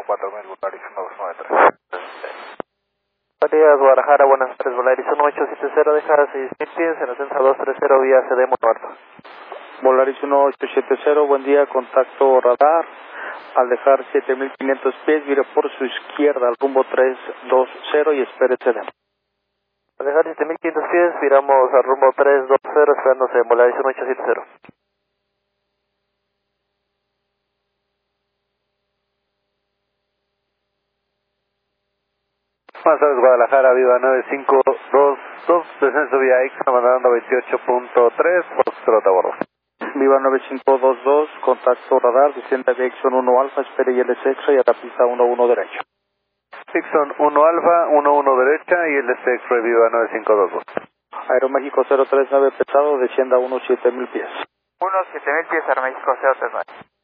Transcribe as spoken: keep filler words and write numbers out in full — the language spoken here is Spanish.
cuatro mil, Volaris uno dos nueve tres. Buenos días, Guadalajara, buenas tardes, Volaris uno ocho siete cero, deja seis mil pies en ascenso dos tres cero vía C D Montevarto. Volaris uno ocho siete cero, buen día, contacto radar. Al dejar siete mil quinientos pies, vire por su izquierda al rumbo tres dos cero y espere C D. Al dejar siete mil quinientos pies, viramos al rumbo tres dos cero, esperándose en Volaris uno ocho siete cero. Buenas tardes, Guadalajara, Viva nueve cinco dos dos, descenso vía X, mandando veintiocho punto tres, Foxtrot a bordo. Viva nueve cinco dos dos, contacto radar, descienda de Exxon uno Alfa, espere y L S X-Ray a la pista uno uno derecho. Dixon uno Alfa, uno uno derecha y L S X-Ray Viva nueve cinco dos dos. Aeroméxico cero tres nueve pesado, descienda uno siete mil pies. uno siete mil pies, Aeroméxico cero tres nueve.